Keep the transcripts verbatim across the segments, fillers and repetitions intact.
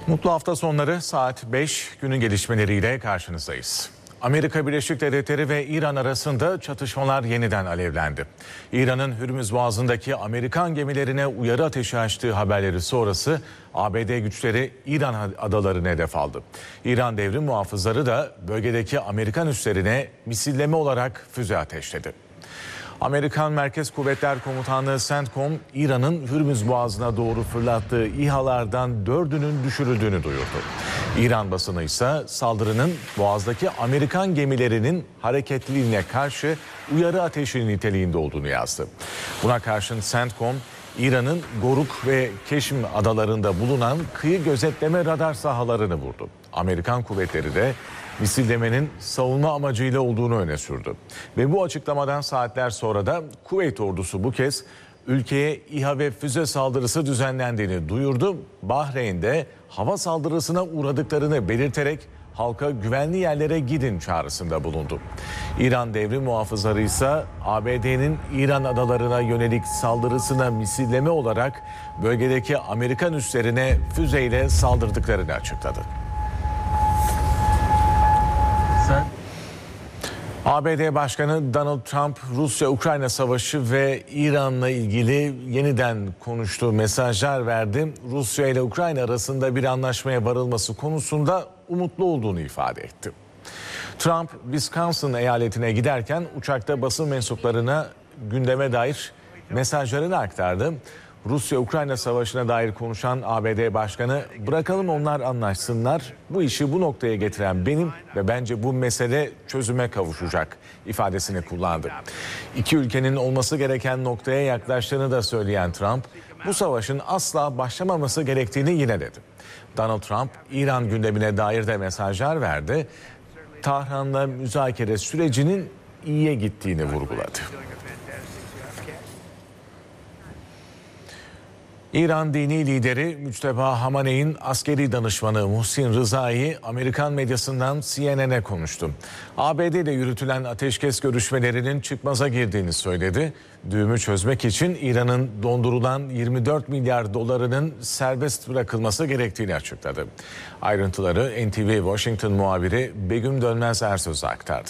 Mutlu hafta sonları, saat beş, günün gelişmeleriyle karşınızdayız. Amerika Birleşik Devletleri ve İran arasında çatışmalar yeniden alevlendi. İran'ın Hürmüz Boğazı'ndaki Amerikan gemilerine uyarı ateşi açtığı haberleri sonrası A B D güçleri İran adalarını hedef aldı. İran devrim muhafızları da bölgedeki Amerikan üslerine misilleme olarak füze ateşledi. Amerikan Merkez Kuvvetler Komutanlığı CENTCOM, İran'ın Hürmüz Boğazı'na doğru fırlattığı İHA'lardan dördünün düşürüldüğünü duyurdu. İran basını ise saldırının Boğaz'daki Amerikan gemilerinin hareketliliğine karşı uyarı ateşi niteliğinde olduğunu yazdı. Buna karşın CENTCOM, İran'ın Goruk ve Keşm adalarında bulunan kıyı gözetleme radar sahalarını vurdu. Amerikan kuvvetleri de misillemenin savunma amacıyla olduğunu öne sürdü. Ve bu açıklamadan saatler sonra da Kuveyt ordusu bu kez ülkeye İHA ve füze saldırısı düzenlendiğini duyurdu. Bahreyn'de hava saldırısına uğradıklarını belirterek halka güvenli yerlere gidin çağrısında bulundu. İran devrim muhafızları ise A B D'nin İran adalarına yönelik saldırısına misilleme olarak bölgedeki Amerikan üslerine füzeyle saldırdıklarını açıkladı. Sen? A B D Başkanı Donald Trump, Rusya-Ukrayna savaşı ve İran'la ilgili yeniden konuştu, mesajlar verdi. Rusya ile Ukrayna arasında bir anlaşmaya varılması konusunda umutlu olduğunu ifade etti. Trump, Wisconsin eyaletine giderken uçakta basın mensuplarına gündeme dair mesajlarını aktardı. Rusya-Ukrayna savaşına dair konuşan A B D Başkanı, bırakalım onlar anlaşsınlar, bu işi bu noktaya getiren benim ve bence bu mesele çözüme kavuşacak ifadesini kullandı. İki ülkenin olması gereken noktaya yaklaştığını da söyleyen Trump, bu savaşın asla başlamaması gerektiğini yine dedi. Donald Trump, İran gündemine dair de mesajlar verdi. Tahran'la müzakere sürecinin iyiye gittiğini vurguladı. İran dini lideri Müçteba Hamaney'in askeri danışmanı Muhsin Rızai, Amerikan medyasından C N N'e konuştu. A B D ile yürütülen ateşkes görüşmelerinin çıkmaza girdiğini söyledi. Düğümü çözmek için İran'ın dondurulan yirmi dört milyar dolarının serbest bırakılması gerektiğini açıkladı. Ayrıntıları N T V Washington muhabiri Begüm Dönmez Ersöz'e aktardı.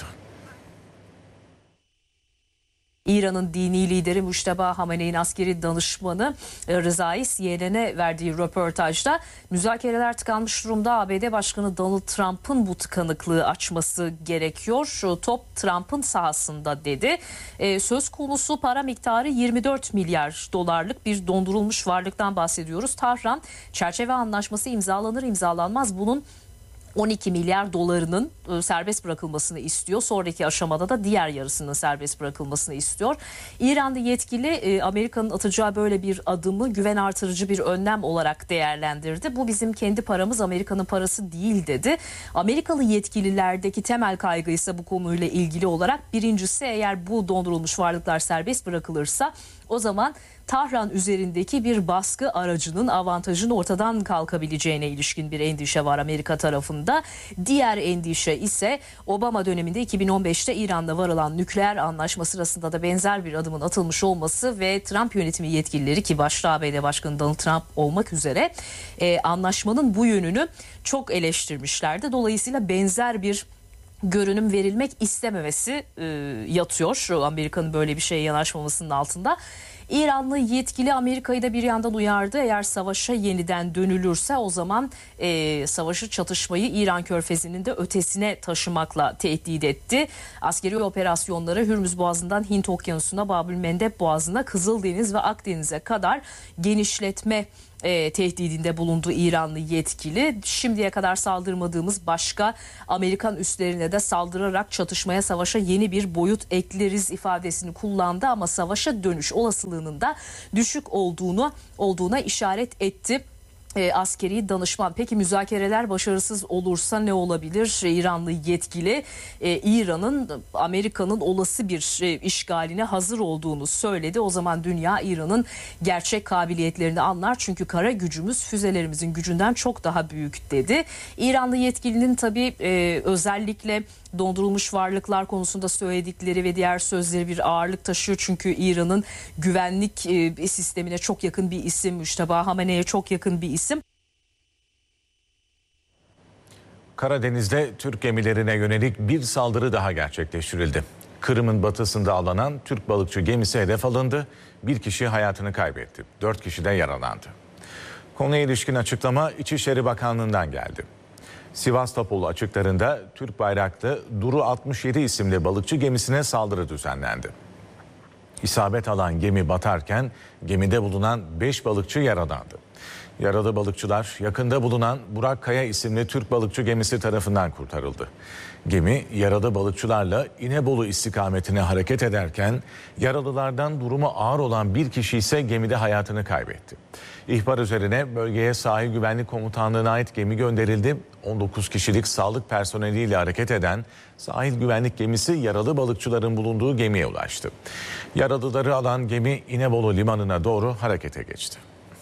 İran'ın dini lideri Müçteba Hamaney'in askeri danışmanı Rızai C N N'e verdiği röportajda müzakereler tıkanmış durumda. A B D Başkanı Donald Trump'ın bu tıkanıklığı açması gerekiyor. Top Trump'ın sahasında dedi. E, söz konusu para miktarı yirmi dört milyar dolarlık bir dondurulmuş varlıktan bahsediyoruz. Tahran çerçeve anlaşması imzalanır imzalanmaz bunun on iki milyar dolarının serbest bırakılmasını istiyor. Sonraki aşamada da diğer yarısının serbest bırakılmasını istiyor. İran'da yetkili Amerika'nın atacağı böyle bir adımı güven artırıcı bir önlem olarak değerlendirdi. Bu bizim kendi paramız, Amerika'nın parası değil dedi. Amerikalı yetkililerdeki temel kaygı ise bu konuyla ilgili olarak birincisi, eğer bu dondurulmuş varlıklar serbest bırakılırsa o zaman Tahran üzerindeki bir baskı aracının avantajının ortadan kalkabileceğine ilişkin bir endişe var Amerika tarafında. Diğer endişe ise Obama döneminde iki bin on beşte İran'la varılan nükleer anlaşma sırasında da benzer bir adımın atılmış olması ve Trump yönetimi yetkilileri, ki başta A B D Başkanı Donald Trump olmak üzere, e, anlaşmanın bu yönünü çok eleştirmişlerdi. Dolayısıyla benzer bir görünüm verilmek istememesi e, yatıyor Amerika'nın böyle bir şeye yanaşmamasının altında. İranlı yetkili Amerika'yı da bir yandan uyardı. Eğer savaşa yeniden dönülürse o zaman e, savaşı, çatışmayı İran Körfezi'nin de ötesine taşımakla tehdit etti. Askeri operasyonları Hürmüz Boğazı'ndan Hint Okyanusu'na, Babülmendeb Boğazı'na, Kızıldeniz ve Akdeniz'e kadar genişletme E, tehdidinde bulundu İranlı yetkili. Şimdiye kadar saldırmadığımız başka Amerikan üslerine de saldırarak çatışmaya, savaşa yeni bir boyut ekleriz ifadesini kullandı ama savaşa dönüş olasılığının da düşük olduğunu olduğuna işaret etti E, askeri danışman. Peki müzakereler başarısız olursa ne olabilir? İranlı yetkili e, İran'ın Amerika'nın olası bir e, işgaline hazır olduğunu söyledi. O zaman dünya İran'ın gerçek kabiliyetlerini anlar. Çünkü kara gücümüz füzelerimizin gücünden çok daha büyük dedi. İranlı yetkilinin tabii e, özellikle dondurulmuş varlıklar konusunda söyledikleri ve diğer sözleri bir ağırlık taşıyor. Çünkü İran'ın güvenlik e, sistemine çok yakın bir isim, Müçteba Hamaney'e çok yakın bir isim. Karadeniz'de Türk gemilerine yönelik bir saldırı daha gerçekleştirildi. Kırım'ın batısında avlanan Türk balıkçı gemisi hedef alındı. Bir kişi hayatını kaybetti. Dört kişi de yaralandı. Konuya ilişkin açıklama İçişleri Bakanlığı'ndan geldi. Sivas Topolu açıklarında Türk bayraklı Duru altmış yedi isimli balıkçı gemisine saldırı düzenlendi. İsabet alan gemi batarken gemide bulunan beş balıkçı yaralandı. Yaralı balıkçılar yakında bulunan Burak Kaya isimli Türk balıkçı gemisi tarafından kurtarıldı. Gemi yaralı balıkçılarla İnebolu istikametine hareket ederken yaralılardan durumu ağır olan bir kişi ise gemide hayatını kaybetti. İhbar üzerine bölgeye Sahil Güvenlik Komutanlığı'na ait gemi gönderildi. on dokuz kişilik sağlık personeliyle hareket eden sahil güvenlik gemisi yaralı balıkçıların bulunduğu gemiye ulaştı. Yaralıları alan gemi İnebolu limanına doğru harekete geçti.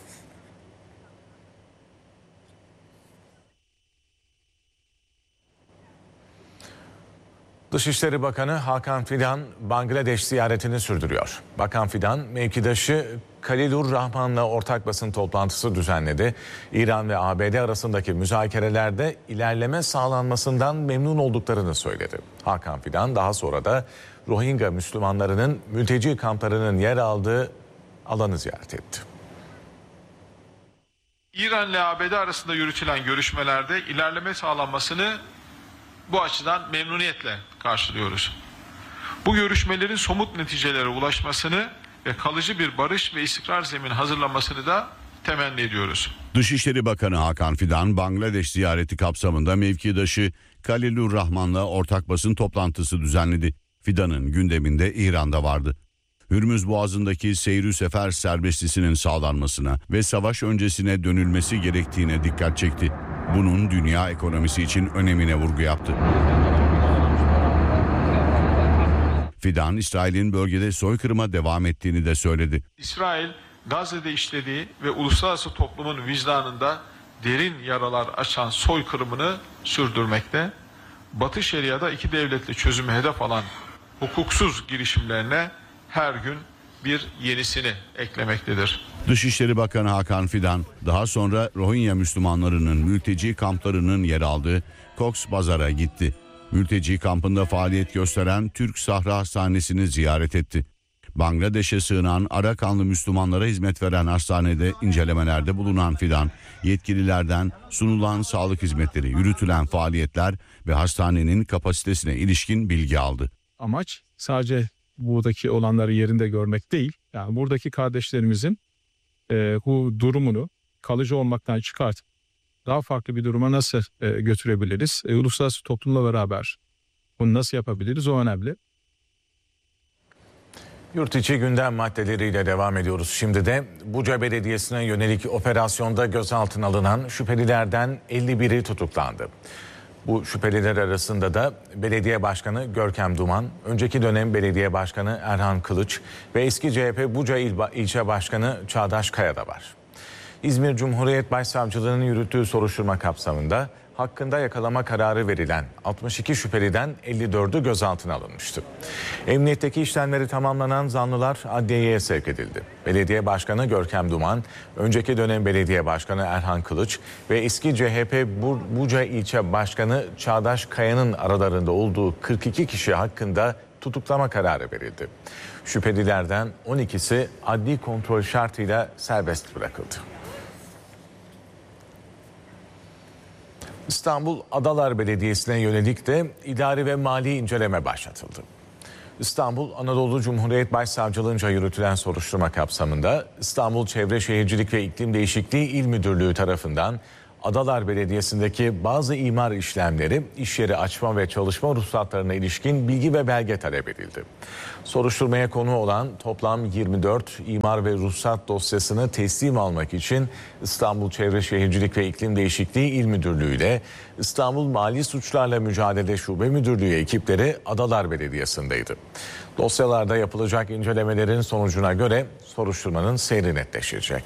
Dışişleri Bakanı Hakan Fidan Bangladeş ziyaretini sürdürüyor. Bakan Fidan mevkidaşı Khalilur Rahman'la ortak basın toplantısı düzenledi. İran ve A B D arasındaki müzakerelerde ilerleme sağlanmasından memnun olduklarını söyledi. Hakan Fidan daha sonra da Rohingya Müslümanlarının mülteci kamplarının yer aldığı alanı ziyaret etti. İran ile A B D arasında yürütülen görüşmelerde ilerleme sağlanmasını bu açıdan memnuniyetle karşılıyoruz. Bu görüşmelerin somut neticelere ulaşmasını ve kalıcı bir barış ve istikrar zemini hazırlanmasını da temenni ediyoruz. Dışişleri Bakanı Hakan Fidan, Bangladeş ziyareti kapsamında mevkidaşı Khalilur Rahman'la ortak basın toplantısı düzenledi. Fidan'ın gündeminde İran'da vardı. Hürmüz Boğazı'ndaki seyri sefer serbestisinin sağlanmasına ve savaş öncesine dönülmesi gerektiğine dikkat çekti. Bunun dünya ekonomisi için önemine vurgu yaptı. Fidan, İsrail'in bölgede soykırıma devam ettiğini de söyledi. İsrail, Gazze'de işlediği ve uluslararası toplumun vicdanında derin yaralar açan soykırımını sürdürmekte. Batı Şeria'da iki devletli çözümü hedef alan hukuksuz girişimlerine her gün bir yenisini eklemektedir. Dışişleri Bakanı Hakan Fidan daha sonra Rohingya Müslümanlarının mülteci kamplarının yer aldığı Cox's Bazar'a gitti. Mülteci kampında faaliyet gösteren Türk Sahra Hastanesi'ni ziyaret etti. Bangladeş'e sığınan Arakanlı Müslümanlara hizmet veren hastanede incelemelerde bulunan Fidan, yetkililerden sunulan sağlık hizmetleri, yürütülen faaliyetler ve hastanenin kapasitesine ilişkin bilgi aldı. Amaç sadece buradaki olanları yerinde görmek değil, yani buradaki kardeşlerimizin e, bu durumunu kalıcı olmaktan çıkartıp daha farklı bir duruma nasıl e, götürebiliriz? E, uluslararası toplumla beraber bunu nasıl yapabiliriz? O önemli. Yurt içi gündem maddeleriyle devam ediyoruz. Şimdi de Buca Belediyesi'ne yönelik operasyonda gözaltına alınan şüphelilerden elli biri tutuklandı. Bu şüpheliler arasında da Belediye Başkanı Görkem Duman, önceki dönem Belediye Başkanı Erhan Kılıç ve eski C H P Buca İl İlçe Başkanı Çağdaş Kaya da var. İzmir Cumhuriyet Başsavcılığı'nın yürüttüğü soruşturma kapsamında hakkında yakalama kararı verilen altmış iki şüpheliden elli dördü gözaltına alınmıştı. Emniyetteki işlemleri tamamlanan zanlılar adliyeye sevk edildi. Belediye Başkanı Görkem Duman, önceki dönem Belediye Başkanı Erhan Kılıç ve eski C H P Buca İlçe Başkanı Çağdaş Kaya'nın aralarında olduğu kırk iki kişi hakkında tutuklama kararı verildi. Şüphelilerden on ikisi adli kontrol şartıyla serbest bırakıldı. İstanbul Adalar Belediyesi'ne yönelik de idari ve mali inceleme başlatıldı. İstanbul Anadolu Cumhuriyet Başsavcılığınca yürütülen soruşturma kapsamında İstanbul Çevre Şehircilik ve İklim Değişikliği İl Müdürlüğü tarafından Adalar Belediyesi'ndeki bazı imar işlemleri, iş yeri açma ve çalışma ruhsatlarına ilişkin bilgi ve belge talep edildi. Soruşturmaya konu olan toplam yirmi dört imar ve ruhsat dosyasını teslim almak için İstanbul Çevre Şehircilik ve İklim Değişikliği İl Müdürlüğü ile İstanbul Mali Suçlarla Mücadele Şube Müdürlüğü ekipleri Adalar Belediyesi'ndeydi. Dosyalarda yapılacak incelemelerin sonucuna göre soruşturmanın seyri netleşecek.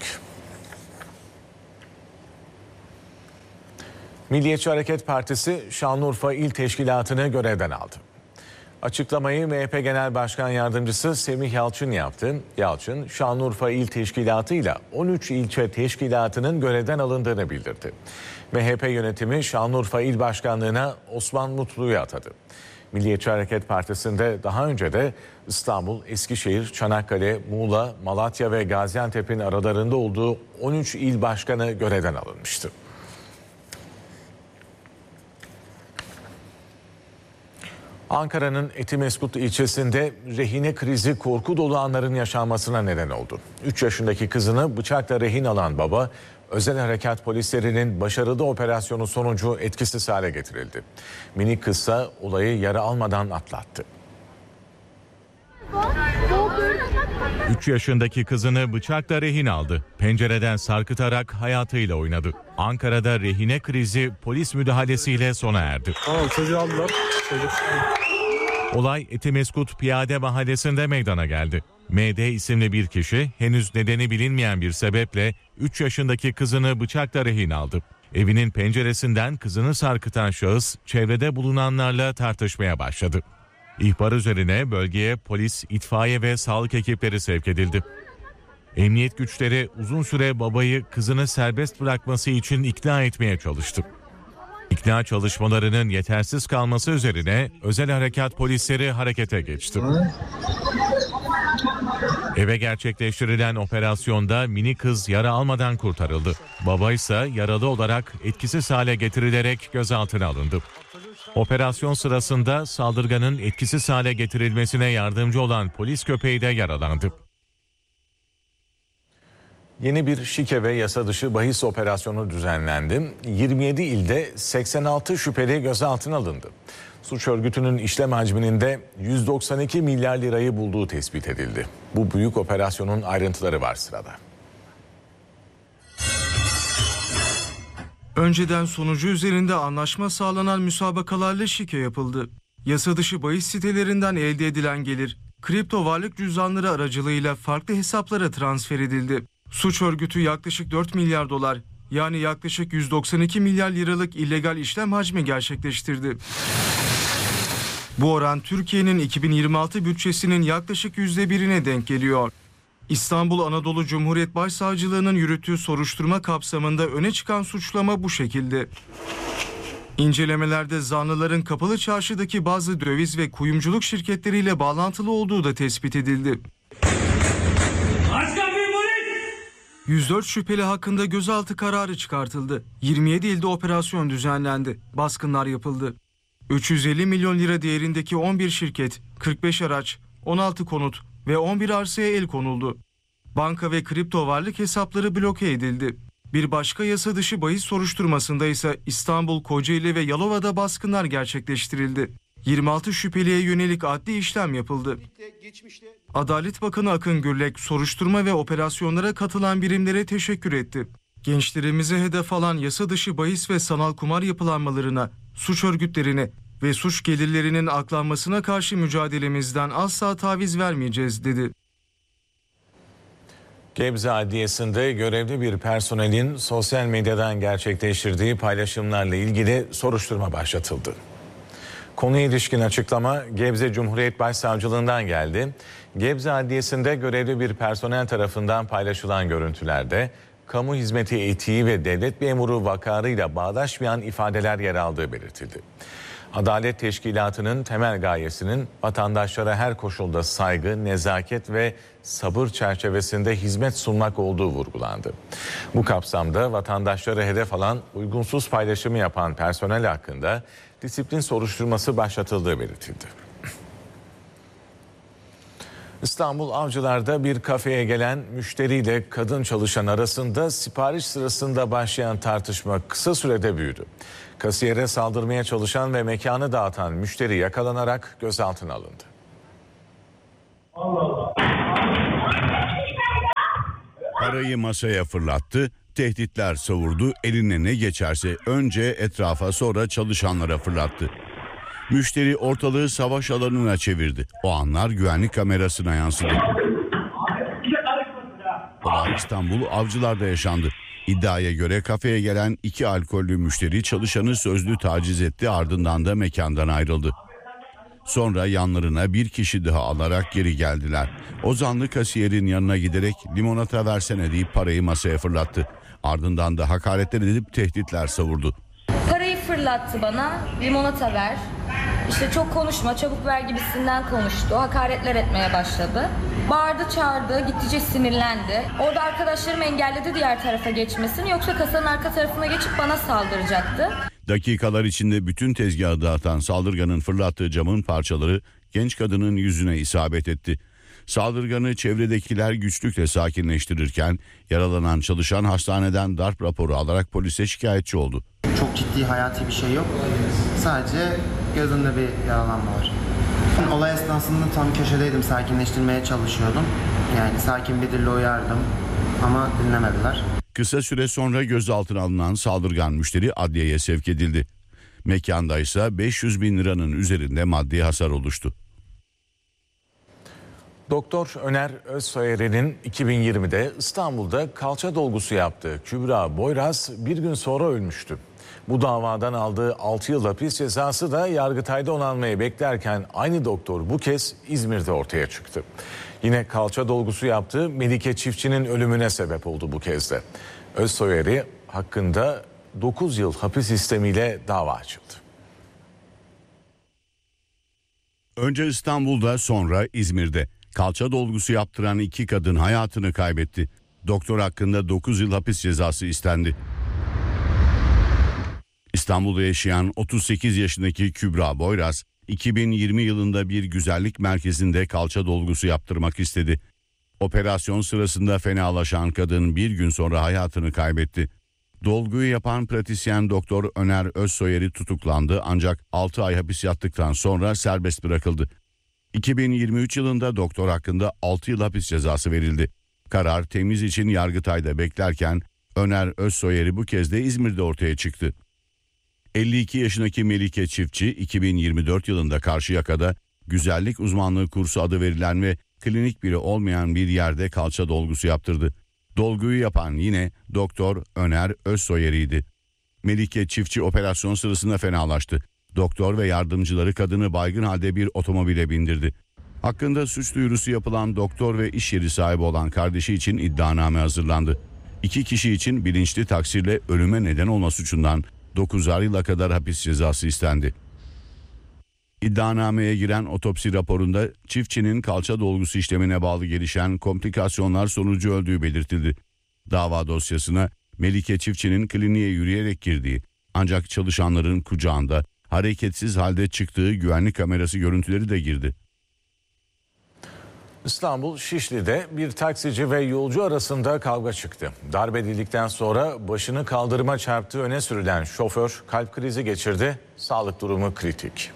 Milliyetçi Hareket Partisi Şanlıurfa İl Teşkilatı'nı görevden aldı. Açıklamayı M H P Genel Başkan Yardımcısı Semih Yalçın yaptı. Yalçın, Şanlıurfa İl Teşkilatı ile on üç ilçe teşkilatının görevden alındığını bildirdi. M H P yönetimi Şanlıurfa İl Başkanlığı'na Osman Mutlu'yu atadı. Milliyetçi Hareket Partisi'nde daha önce de İstanbul, Eskişehir, Çanakkale, Muğla, Malatya ve Gaziantep'in aralarında olduğu on üç il başkanı görevden alınmıştı. Ankara'nın Etimeskut ilçesinde rehine krizi korku dolu anların yaşanmasına neden oldu. üç yaşındaki kızını bıçakla rehin alan baba, özel harekat polislerinin başarılı operasyonu sonucu etkisiz hale getirildi. Minik kızsa olayı yara almadan atlattı. üç yaşındaki kızını bıçakla rehin aldı. Pencereden sarkıtarak hayatıyla oynadı. Ankara'da rehine krizi polis müdahalesiyle sona erdi. Tamam, çocuğu aldılar. Çocuk. Olay Etimeskut Piyade Mahallesi'nde meydana geldi. M D isimli bir kişi henüz nedeni bilinmeyen bir sebeple üç yaşındaki kızını bıçakla rehin aldı. Evinin penceresinden kızını sarkıtan şahıs çevrede bulunanlarla tartışmaya başladı. İhbar üzerine bölgeye polis, itfaiye ve sağlık ekipleri sevk edildi. Emniyet güçleri uzun süre babayı kızını serbest bırakması için ikna etmeye çalıştı. İkna çalışmalarının yetersiz kalması üzerine özel harekat polisleri harekete geçti. Eve gerçekleştirilen operasyonda mini kız yara almadan kurtarıldı. Baba ise yaralı olarak etkisiz hale getirilerek gözaltına alındı. Operasyon sırasında saldırganın etkisiz hale getirilmesine yardımcı olan polis köpeği de yaralandı. Yeni bir şike ve yasa dışı bahis operasyonu düzenlendi. yirmi yedi ilde seksen altı şüpheli gözaltına alındı. Suç örgütünün işlem hacminin de yüz doksan iki milyar lirayı bulduğu tespit edildi. Bu büyük operasyonun ayrıntıları var sırada. Önceden sonucu üzerinde anlaşma sağlanan müsabakalarla şike yapıldı. Yasa dışı bahis sitelerinden elde edilen gelir, kripto varlık cüzdanları aracılığıyla farklı hesaplara transfer edildi. Suç örgütü yaklaşık dört milyar dolar, yani yaklaşık yüz doksan iki milyar liralık illegal işlem hacmi gerçekleştirdi. Bu oran Türkiye'nin iki bin yirmi altı bütçesinin yaklaşık yüzde birine denk geliyor. İstanbul Anadolu Cumhuriyet Başsavcılığı'nın yürüttüğü soruşturma kapsamında öne çıkan suçlama bu şekilde. İncelemelerde zanlıların Kapalı Çarşı'daki bazı döviz ve kuyumculuk şirketleriyle bağlantılı olduğu da tespit edildi. yüz dört şüpheli hakkında gözaltı kararı çıkartıldı. yirmi yedi ilde operasyon düzenlendi. Baskınlar yapıldı. üç yüz elli milyon lira değerindeki on bir şirket, kırk beş araç, on altı konut ve on bir arsaya el konuldu. Banka ve kripto varlık hesapları bloke edildi. Bir başka yasa dışı bahis soruşturmasında ise İstanbul, Kocaeli ve Yalova'da baskınlar gerçekleştirildi. yirmi altı şüpheliye yönelik adli işlem yapıldı. Adalet Bakanı Akın Gürlek soruşturma ve operasyonlara katılan birimlere teşekkür etti. Gençlerimizi hedef alan yasa dışı bahis ve sanal kumar yapılanmalarına, suç örgütlerine ve suç gelirlerinin aklanmasına karşı mücadelemizden asla taviz vermeyeceğiz dedi. Gebze Adliyesi'nde görevli bir personelin sosyal medyadan gerçekleştirdiği paylaşımlarla ilgili soruşturma başlatıldı. Konuya ilişkin açıklama Gebze Cumhuriyet Başsavcılığından geldi. Gebze Adliyesi'nde görevli bir personel tarafından paylaşılan görüntülerde kamu hizmeti etiği ve devlet memuru vakarıyla bağdaşmayan ifadeler yer aldığı belirtildi. Adalet Teşkilatı'nın temel gayesinin vatandaşlara her koşulda saygı, nezaket ve sabır çerçevesinde hizmet sunmak olduğu vurgulandı. Bu kapsamda vatandaşları hedef alan uygunsuz paylaşımı yapan personel hakkında disiplin soruşturması başlatıldığı belirtildi. İstanbul Avcılar'da bir kafeye gelen müşteriyle kadın çalışan arasında sipariş sırasında başlayan tartışma kısa sürede büyüdü. Kasiyere saldırmaya çalışan ve mekanı dağıtan müşteri yakalanarak gözaltına alındı. Parayı masaya fırlattı, tehditler savurdu, eline ne geçerse önce etrafa sonra çalışanlara fırlattı. Müşteri ortalığı savaş alanına çevirdi. O anlar güvenlik kamerasına yansıdı. Olay İstanbul Avcılar'da yaşandı. İddiaya göre kafeye gelen iki alkollü müşteri çalışanı sözlü taciz etti, ardından da mekandan ayrıldı. Sonra yanlarına bir kişi daha alarak geri geldiler. Ozanlı kasiyerin yanına giderek limonata versene deyip parayı masaya fırlattı. Ardından da hakaretler edip tehditler savurdu. Parayı fırlattı bana, limonata ver, işte çok konuşma, çabuk ver gibisinden konuştu. Hakaretler etmeye başladı. Bağırdı, çağırdı, gittikçe sinirlendi. Orada arkadaşlarım engelledi diğer tarafa geçmesini, yoksa kasanın arka tarafına geçip bana saldıracaktı. Dakikalar içinde bütün tezgahı dağıtan saldırganın fırlattığı camın parçaları genç kadının yüzüne isabet etti. Saldırganı çevredekiler güçlükle sakinleştirirken yaralanan çalışan hastaneden darp raporu alarak polise şikayetçi oldu. Çok ciddi hayati bir şey yok. Sadece gözünde bir yaralanma var. Olay esnasında tam köşedeydim, sakinleştirmeye çalışıyordum. Yani sakin bir dille uyardım ama dinlemediler. Kısa süre sonra gözaltına alınan saldırgan müşteri adliyeye sevk edildi. Mekanda ise beş yüz bin liranın üzerinde maddi hasar oluştu. Doktor Öner Özsoyer'in iki bin yirmide İstanbul'da kalça dolgusu yaptığı Kübra Boyraz bir gün sonra ölmüştü. Bu davadan aldığı altı yıl hapis cezası da Yargıtay'da onanmayı beklerken aynı doktor bu kez İzmir'de ortaya çıktı. Yine kalça dolgusu yaptığı Melike Çiftçi'nin ölümüne sebep oldu bu kez de. Özsoyer'i hakkında dokuz yıl hapis istemiyle dava açıldı. Önce İstanbul'da, sonra İzmir'de kalça dolgusu yaptıran iki kadın hayatını kaybetti. Doktor hakkında dokuz yıl hapis cezası istendi. İstanbul'da yaşayan otuz sekiz yaşındaki Kübra Boyraz, iki bin yirmi yılında bir güzellik merkezinde kalça dolgusu yaptırmak istedi. Operasyon sırasında fenalaşan kadın bir gün sonra hayatını kaybetti. Dolguyu yapan pratisyen Doktor Öner Özsoyer'i tutuklandı ancak altı ay hapis yattıktan sonra serbest bırakıldı. iki bin yirmi üç yılında doktor hakkında altı yıl hapis cezası verildi. Karar temiz için Yargıtay'da beklerken Öner Özsoyer'i bu kez de İzmir'de ortaya çıktı. elli iki yaşındaki Melike Çiftçi iki bin yirmi dört yılında Karşıyaka'da güzellik uzmanlığı kursu adı verilen ve klinik biri olmayan bir yerde kalça dolgusu yaptırdı. Dolguyu yapan yine Doktor Öner Özsoyer'iydi. Melike Çiftçi operasyon sırasında fenalaştı. Doktor ve yardımcıları kadını baygın halde bir otomobile bindirdi. Hakkında suç duyurusu yapılan doktor ve iş yeri sahibi olan kardeşi için iddianame hazırlandı. İki kişi için bilinçli taksirle ölüme neden olma suçundan dokuzar yıla kadar hapis cezası istendi. İddianameye giren otopsi raporunda çiftçinin kalça dolgusu işlemine bağlı gelişen komplikasyonlar sonucu öldüğü belirtildi. Dava dosyasına Melike Çiftçi'nin kliniğe yürüyerek girdiği ancak çalışanların kucağında hareketsiz halde çıktığı güvenlik kamerası görüntüleri de girdi. İstanbul Şişli'de bir taksici ve yolcu arasında kavga çıktı. Darp edildikten sonra başını kaldırıma çarptığı öne sürülen şoför kalp krizi geçirdi. Sağlık durumu kritik.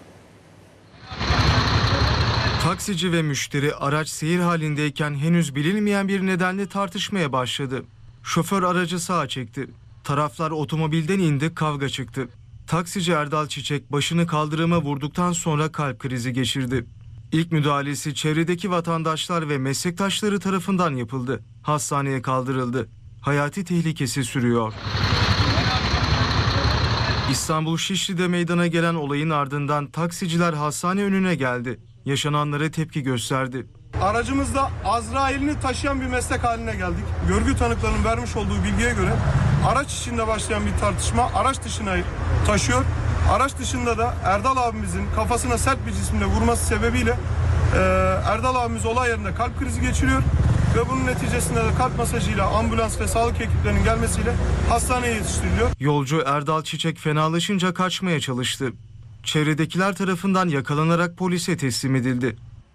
Taksici ve müşteri araç seyir halindeyken henüz bilinmeyen bir nedenle tartışmaya başladı. Şoför aracı sağa çekti. Taraflar otomobilden indi, kavga çıktı. Taksici Erdal Çiçek başını kaldırıma vurduktan sonra kalp krizi geçirdi. İlk müdahalesi çevredeki vatandaşlar ve meslektaşları tarafından yapıldı. Hastaneye kaldırıldı. Hayati tehlikesi sürüyor. İstanbul Şişli'de meydana gelen olayın ardından taksiciler hastane önüne geldi. Yaşananlara tepki gösterdi. Aracımızda Azrail'ini taşıyan bir meslek haline geldik. Görgü tanıklarının vermiş olduğu bilgiye göre araç içinde başlayan bir tartışma araç dışına taşıyor. Araç dışında da Erdal abimizin kafasına sert bir cisimle vurması sebebiyle e, Erdal abimiz olay yerinde kalp krizi geçiriyor. Ve bunun neticesinde de kalp masajıyla ambulans ve sağlık ekiplerinin gelmesiyle hastaneye yetiştiriliyor. Yolcu Erdal Çiçek fenalaşınca kaçmaya çalıştı. Çevredekiler tarafından yakalanarak polise teslim edildi.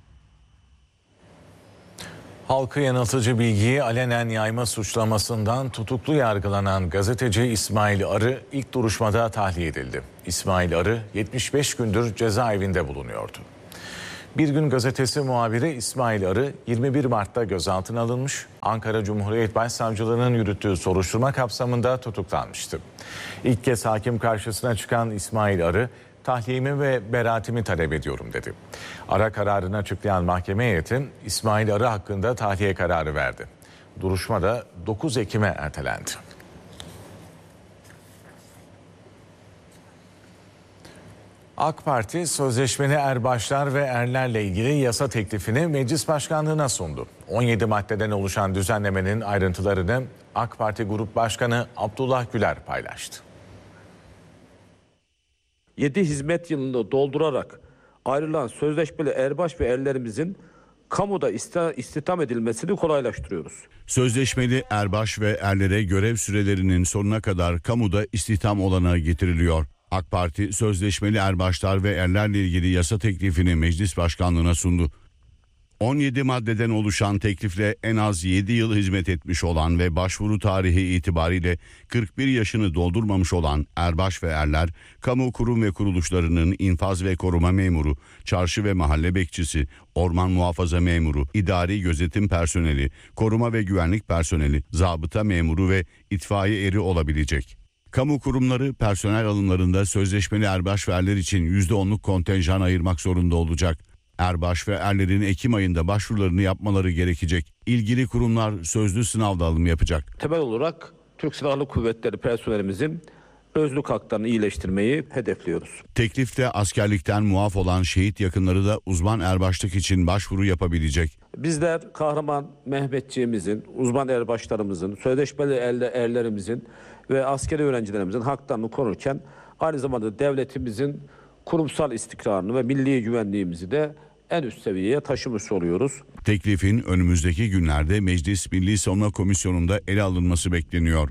Halkı yanıltıcı bilgiyi alenen yayma suçlamasından tutuklu yargılanan gazeteci İsmail Arı ilk duruşmada tahliye edildi. İsmail Arı yetmiş beş gündür cezaevinde bulunuyordu. Bir Gün Gazetesi muhabiri İsmail Arı yirmi bir Mart'ta gözaltına alınmış, Ankara Cumhuriyet Başsavcılığı'nın yürüttüğü soruşturma kapsamında tutuklanmıştı. İlk kez hakim karşısına çıkan İsmail Arı, tahliyemi ve beraatimi talep ediyorum dedi. Ara kararını açıklayan mahkeme heyeti İsmail Arı hakkında tahliye kararı verdi. Duruşma da dokuz Ekim'e ertelendi. AK Parti sözleşmeli erbaşlar ve erlerle ilgili yasa teklifini meclis başkanlığına sundu. on yedi maddeden oluşan düzenlemenin ayrıntılarını AK Parti Grup Başkanı Abdullah Güler paylaştı. yedi hizmet yılını doldurarak ayrılan sözleşmeli erbaş ve erlerimizin kamuda istihdam edilmesini kolaylaştırıyoruz. Sözleşmeli erbaş ve erlere görev sürelerinin sonuna kadar kamuda istihdam olanağı getiriliyor. AK Parti sözleşmeli erbaşlar ve erlerle ilgili yasa teklifini meclis başkanlığına sundu. on yedi maddeden oluşan teklifle en az yedi yıl hizmet etmiş olan ve başvuru tarihi itibariyle kırk bir yaşını doldurmamış olan erbaş ve erler, kamu kurum ve kuruluşlarının infaz ve koruma memuru, çarşı ve mahalle bekçisi, orman muhafaza memuru, idari gözetim personeli, koruma ve güvenlik personeli, zabıta memuru ve itfaiye eri olabilecek. Kamu kurumları personel alımlarında sözleşmeli erbaş ve erler için yüzde onluk kontenjan ayırmak zorunda olacak. Erbaş ve erlerin Ekim ayında başvurularını yapmaları gerekecek. İlgili kurumlar sözlü sınavda alım yapacak. Temel olarak Türk Silahlı Kuvvetleri personelimizin özlük haklarını iyileştirmeyi hedefliyoruz. Teklifte askerlikten muaf olan şehit yakınları da uzman erbaşlık için başvuru yapabilecek. Bizler kahraman Mehmetçiğimizin, uzman erbaşlarımızın, sözleşmeli erlerimizin ve askeri öğrencilerimizin haklarını korurken aynı zamanda devletimizin kurumsal istikrarını ve milli güvenliğimizi de en üst seviyeye taşımış oluyoruz. Teklifin önümüzdeki günlerde Meclis Milli Savunma Komisyonu'nda ele alınması bekleniyor.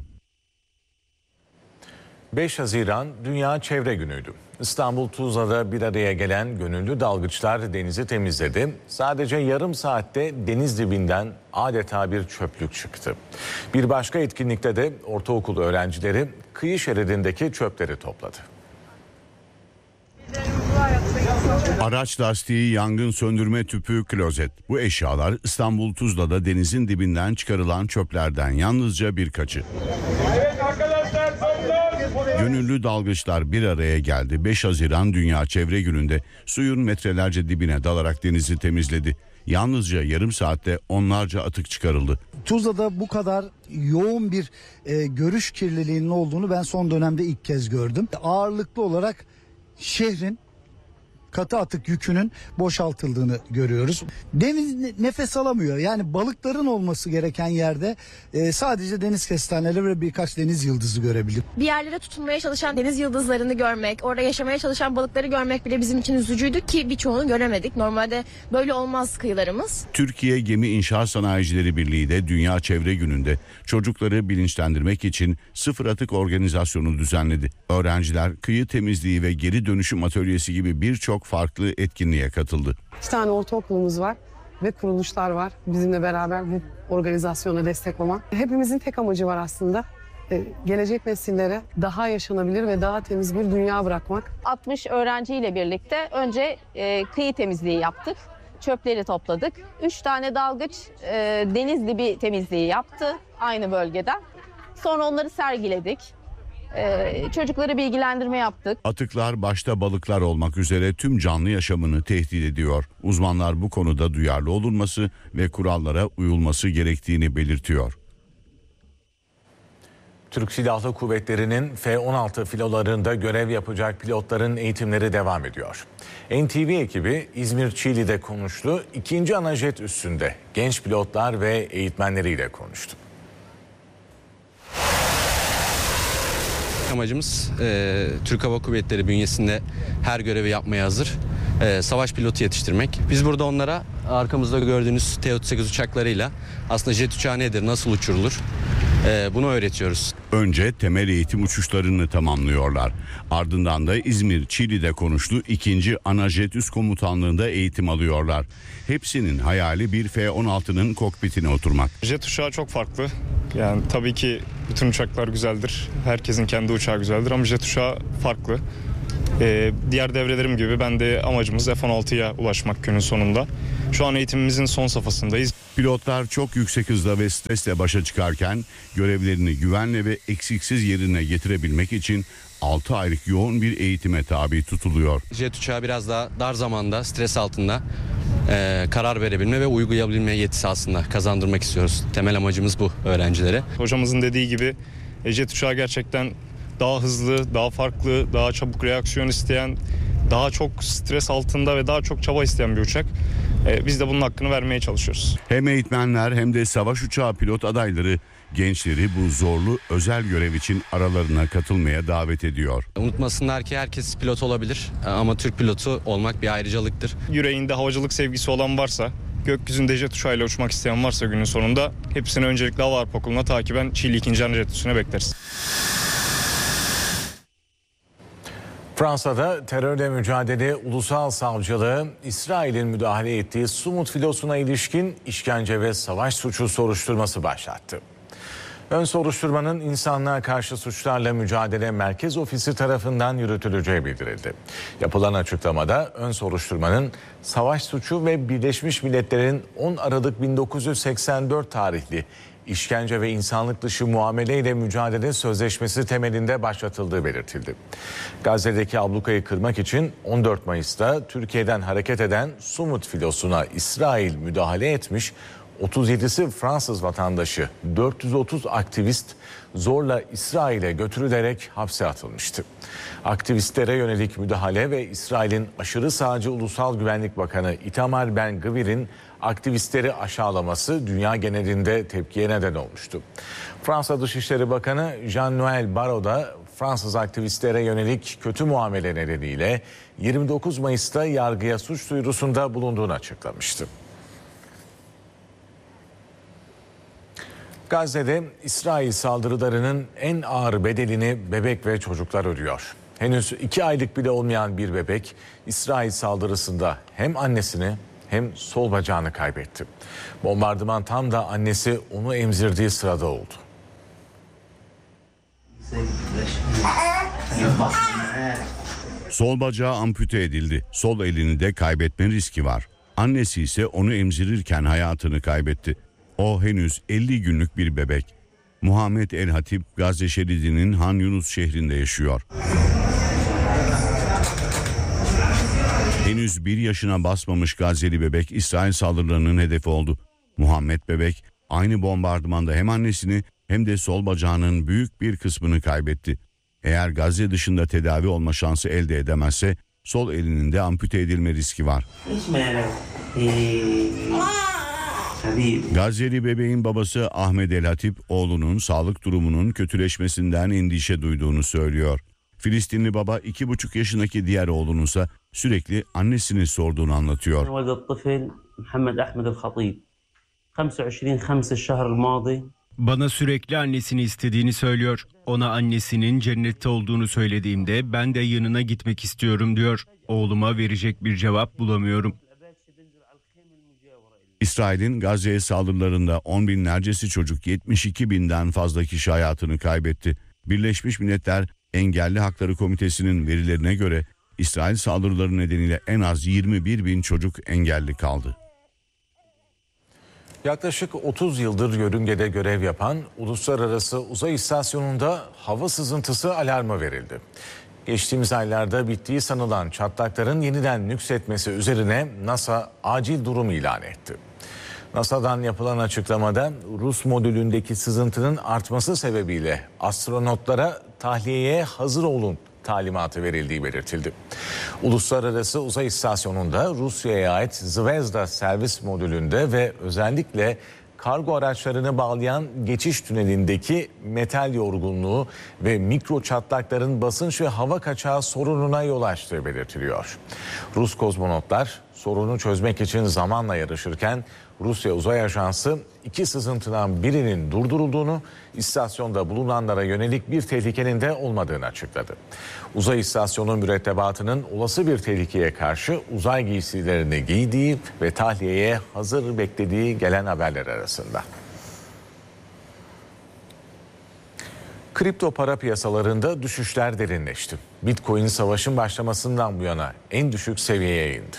beş Haziran Dünya Çevre Günü'ydü. İstanbul Tuzla'da bir araya gelen gönüllü dalgıçlar denizi temizledi. Sadece yarım saatte deniz dibinden adeta bir çöplük çıktı. Bir başka etkinlikte de ortaokul öğrencileri kıyı şeridindeki çöpleri topladı. Araç lastiği, yangın söndürme tüpü, klozet. Bu eşyalar İstanbul Tuzla'da denizin dibinden çıkarılan çöplerden yalnızca birkaçı. Gönüllü dalgıçlar bir araya geldi. beş Haziran Dünya Çevre Günü'nde suyun metrelerce dibine dalarak denizi temizledi. Yalnızca yarım saatte onlarca atık çıkarıldı. Tuzla'da bu kadar yoğun bir e, görüş kirliliğinin olduğunu ben son dönemde ilk kez gördüm. Ağırlıklı olarak şehrin katı atık yükünün boşaltıldığını görüyoruz. Deniz nefes alamıyor. Yani balıkların olması gereken yerde e, sadece deniz kestaneleri ve birkaç deniz yıldızı görebildik. Bir yerlere tutunmaya çalışan deniz yıldızlarını görmek, orada yaşamaya çalışan balıkları görmek bile bizim için üzücüydü ki birçoğunu göremedik. Normalde böyle olmaz kıyılarımız. Türkiye Gemi İnşaat Sanayicileri Birliği de Dünya Çevre Günü'nde çocukları bilinçlendirmek için sıfır atık organizasyonu düzenledi. Öğrenciler kıyı temizliği ve geri dönüşüm atölyesi gibi birçok farklı etkinliğe katıldı. İki tane ortaokulumuz var ve kuruluşlar var bizimle beraber bu organizasyona destek olan. Hepimizin tek amacı var aslında. Ee, gelecek nesillere daha yaşanabilir ve daha temiz bir dünya bırakmak. altmış öğrenciyle birlikte önce e, kıyı temizliği yaptık. Çöpleri topladık. Üç tane dalgıç e, deniz dibi temizliği yaptı aynı bölgeden. Sonra onları sergiledik. Ee, çocukları bilgilendirme yaptık. Atıklar başta balıklar olmak üzere tüm canlı yaşamını tehdit ediyor. Uzmanlar bu konuda duyarlı olunması ve kurallara uyulması gerektiğini belirtiyor. Türk Silahlı Kuvvetleri'nin F on altı filolarında görev yapacak pilotların eğitimleri devam ediyor. N T V ekibi İzmir Çiğli'de konuştu. İkinci ana jet üstünde genç pilotlar ve eğitmenleriyle konuştu. Amacımız e, Türk Hava Kuvvetleri bünyesinde her görevi yapmaya hazır e, savaş pilotu yetiştirmek. Biz burada onlara arkamızda gördüğünüz T otuz sekiz uçaklarıyla aslında jet uçağı nedir, nasıl uçurulur e, bunu öğretiyoruz. Önce temel eğitim uçuşlarını tamamlıyorlar. Ardından da İzmir Çiğli'de konuştu. İkinci ana jet üst komutanlığında eğitim alıyorlar. Hepsinin hayali bir F on altının kokpitine oturmak. Jet uçağı çok farklı. Yani tabii ki bütün uçaklar güzeldir. Herkesin kendi uçağı güzeldir ama jet uçağı farklı. Ee, diğer devrelerim gibi ben de amacımız F on altıya ulaşmak günün sonunda. Şu an eğitimimizin son safhasındayız. Pilotlar çok yüksek hızla ve stresle başa çıkarken görevlerini güvenle ve eksiksiz yerine getirebilmek için altı aylık yoğun bir eğitime tabi tutuluyor. Jet uçağı biraz daha dar zamanda stres altında e, karar verebilme ve uygulayabilme yetisi aslında kazandırmak istiyoruz. Temel amacımız bu öğrencilere. Hocamızın dediği gibi jet uçağı gerçekten daha hızlı, daha farklı, daha çabuk reaksiyon isteyen daha çok stres altında ve daha çok çaba isteyen bir uçak. E, biz de bunun hakkını vermeye çalışıyoruz. Hem eğitmenler hem de savaş uçağı pilot adayları gençleri bu zorlu özel görev için aralarına katılmaya davet ediyor. Unutmasınlar ki herkes pilot olabilir ama Türk pilotu olmak bir ayrıcalıktır. Yüreğinde havacılık sevgisi olan varsa, gökyüzünde jet uçağıyla uçmak isteyen varsa günün sonunda hepsini öncelikle Hava Harp Okulu'na takiben Çiğli ikinci Jet Üssü'ne bekleriz. Fransa'da terörle mücadele ulusal savcılığı İsrail'in müdahale ettiği Sumut filosuna ilişkin işkence ve savaş suçu soruşturması başlattı. Ön soruşturmanın insanlığa karşı suçlarla mücadele merkez ofisi tarafından yürütüleceği bildirildi. Yapılan açıklamada ön soruşturmanın savaş suçu ve Birleşmiş Milletler'in on Aralık bin dokuz yüz seksen dört tarihli işkence ve insanlık dışı muameleyle mücadele sözleşmesi temelinde başlatıldığı belirtildi. Gazze'deki ablukayı kırmak için on dört Mayıs'ta Türkiye'den hareket eden Sumut filosuna İsrail müdahale etmiş, otuz yedisi Fransız vatandaşı, dört yüz otuz aktivist zorla İsrail'e götürülerek hapse atılmıştı. Aktivistlere yönelik müdahale ve İsrail'in aşırı sağcı Ulusal Güvenlik Bakanı Itamar Ben-Gvir'in aktivistleri aşağılaması dünya genelinde tepkiye neden olmuştu. Fransa Dışişleri Bakanı Jean-Noël Barrot da Fransız aktivistlere yönelik kötü muamele nedeniyle yirmi dokuz Mayıs'ta yargıya suç duyurusunda bulunduğunu açıklamıştı. Gazze'de İsrail saldırılarının en ağır bedelini bebek ve çocuklar ödüyor. Henüz iki aylık bile olmayan bir bebek İsrail saldırısında hem annesini hem sol bacağını kaybetti. Bombardıman tam da annesi onu emzirdiği sırada oldu. Sol bacağı ampute edildi. Sol elini de kaybetme riski var. Annesi ise onu emzirirken hayatını kaybetti. O henüz elli günlük bir bebek. Muhammed El Hatip Gazze şeridinin Han Yunus şehrinde yaşıyor. Henüz bir yaşına basmamış Gazze'li bebek İsrail saldırılarının hedefi oldu. Muhammed bebek aynı bombardımanda hem annesini hem de sol bacağının büyük bir kısmını kaybetti. Eğer Gazze dışında tedavi olma şansı elde edemezse sol elinin de ampute edilme riski var. Gazze'li bebeğin babası Ahmet El Hatip oğlunun sağlık durumunun kötüleşmesinden endişe duyduğunu söylüyor. Filistinli baba iki buçuk yaşındaki diğer oğlununsa sürekli annesini sorduğunu anlatıyor. Bana sürekli annesini istediğini söylüyor. Ona annesinin cennette olduğunu söylediğimde ben de yanına gitmek istiyorum diyor. Oğluma verecek bir cevap bulamıyorum. İsrail'in Gazze'ye saldırılarında on binlercesi çocuk, yetmiş iki binden fazla kişi hayatını kaybetti. Birleşmiş Milletler Engelli Hakları Komitesi'nin verilerine göre İsrail saldırıları nedeniyle en az yirmi bir bin çocuk engelli kaldı. Yaklaşık otuz yıldır yörüngede görev yapan Uluslararası Uzay İstasyonu'nda hava sızıntısı alarmı verildi. Geçtiğimiz aylarda bittiği sanılan çatlakların yeniden nüksetmesi üzerine NASA acil durum ilan etti. NASA'dan yapılan açıklamada Rus modülündeki sızıntının artması sebebiyle astronotlara tahliyeye hazır olun talimatı verildiği belirtildi. Uluslararası Uzay İstasyonu'nda Rusya'ya ait Zvezda servis modülünde ve özellikle kargo araçlarını bağlayan geçiş tünelindeki metal yorgunluğu ve mikro çatlakların basınç ve hava kaçağı sorununa yol açtığı belirtiliyor. Rus kozmonotlar sorunu çözmek için zamanla yarışırken Rusya Uzay Ajansı iki sızıntıdan birinin durdurulduğunu, istasyonda bulunanlara yönelik bir tehlikenin de olmadığını açıkladı. Uzay İstasyonu mürettebatının olası bir tehlikeye karşı uzay giysilerini giydiği ve tahliyeye hazır beklediği gelen haberler arasında. Kripto para piyasalarında düşüşler derinleşti. Bitcoin savaşın başlamasından bu yana en düşük seviyeye indi.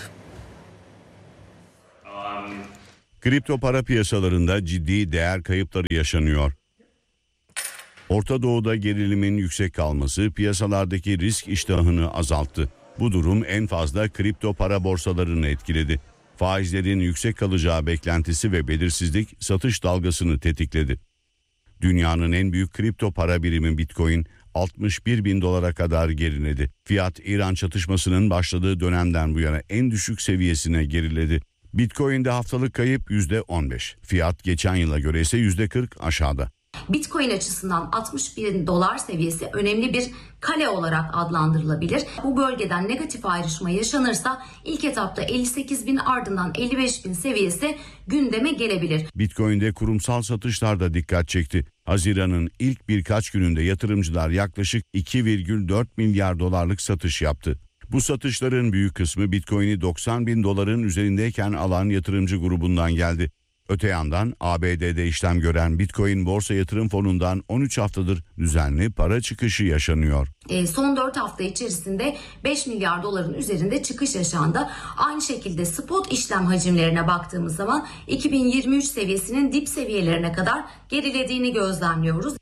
Kripto para piyasalarında ciddi değer kayıpları yaşanıyor. Orta Doğu'da gerilimin yüksek kalması piyasalardaki risk iştahını azalttı. Bu durum en fazla kripto para borsalarını etkiledi. Faizlerin yüksek kalacağı beklentisi ve belirsizlik satış dalgasını tetikledi. Dünyanın en büyük kripto para birimi Bitcoin altmış bir bin dolara kadar geriledi. Fiyat İran çatışmasının başladığı dönemden bu yana en düşük seviyesine geriledi. Bitcoin'de haftalık kayıp yüzde on beş. Fiyat geçen yıla göre ise yüzde kırk aşağıda. Bitcoin açısından altmış bin dolar seviyesi önemli bir kale olarak adlandırılabilir. Bu bölgeden negatif ayrışma yaşanırsa ilk etapta elli sekiz bin ardından elli beş bin seviyesi gündeme gelebilir. Bitcoin'de kurumsal satışlar da dikkat çekti. Haziran'ın ilk birkaç gününde yatırımcılar yaklaşık iki virgül dört milyar dolarlık satış yaptı. Bu satışların büyük kısmı Bitcoin'i doksan bin doların üzerindeyken alan yatırımcı grubundan geldi. Öte yandan A B D'de işlem gören Bitcoin Borsa Yatırım Fonu'ndan on üç haftadır düzenli para çıkışı yaşanıyor. E, son dört hafta içerisinde beş milyar doların üzerinde çıkış yaşandı. Aynı şekilde spot işlem hacimlerine baktığımız zaman iki bin yirmi üç seviyesinin dip seviyelerine kadar gerilediğini gözlemliyoruz.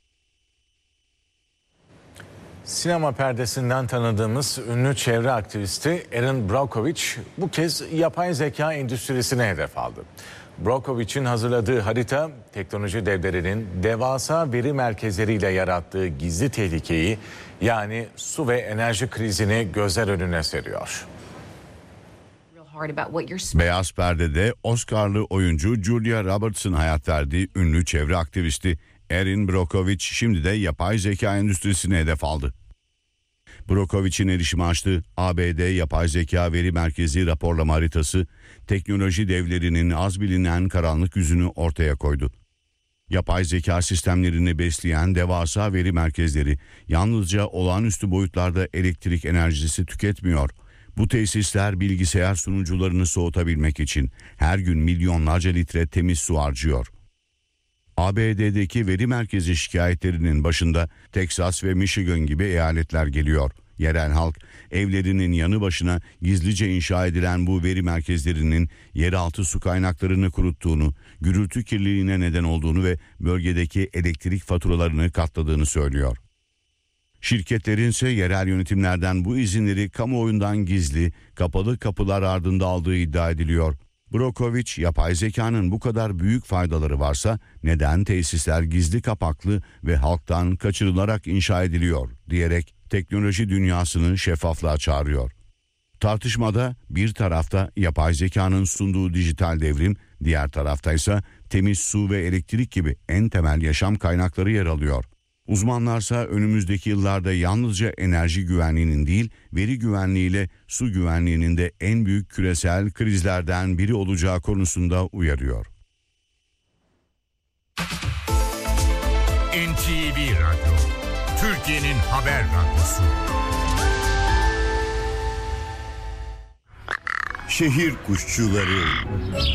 Sinema perdesinden tanıdığımız ünlü çevre aktivisti Erin Brockovich bu kez yapay zeka endüstrisine hedef aldı. Brockovich'in hazırladığı harita teknoloji devlerinin devasa veri merkezleriyle yarattığı gizli tehlikeyi, yani su ve enerji krizini gözler önüne seriyor. Beyaz perdede Oscar'lı oyuncu Julia Roberts'ın hayat verdiği ünlü çevre aktivisti Erin Brockovich şimdi de yapay zeka endüstrisine hedef aldı. Brockovich'in erişime açtığı A B D Yapay Zeka Veri Merkezi raporlama haritası, teknoloji devlerinin az bilinen karanlık yüzünü ortaya koydu. Yapay zeka sistemlerini besleyen devasa veri merkezleri yalnızca olağanüstü boyutlarda elektrik enerjisi tüketmiyor. Bu tesisler bilgisayar sunucularını soğutabilmek için her gün milyonlarca litre temiz su harcıyor. A B D'deki veri merkezi şikayetlerinin başında Texas ve Michigan gibi eyaletler geliyor. Yerel halk evlerinin yanı başına gizlice inşa edilen bu veri merkezlerinin yeraltı su kaynaklarını kuruttuğunu, gürültü kirliliğine neden olduğunu ve bölgedeki elektrik faturalarını katladığını söylüyor. Şirketlerin ise yerel yönetimlerden bu izinleri kamuoyundan gizli, kapalı kapılar ardında aldığı iddia ediliyor. Brockovich, yapay zekanın bu kadar büyük faydaları varsa neden tesisler gizli kapaklı ve halktan kaçırılarak inşa ediliyor diyerek teknoloji dünyasını şeffaflığa çağırıyor. Tartışmada bir tarafta yapay zekanın sunduğu dijital devrim, diğer tarafta ise temiz su ve elektrik gibi en temel yaşam kaynakları yer alıyor. Uzmanlarsa önümüzdeki yıllarda yalnızca enerji güvenliğinin değil, veri güvenliğiyle su güvenliğinin de en büyük küresel krizlerden biri olacağı konusunda uyarıyor. N T V Radyo, Türkiye'nin haber radyosu. Şehir kuşçuları.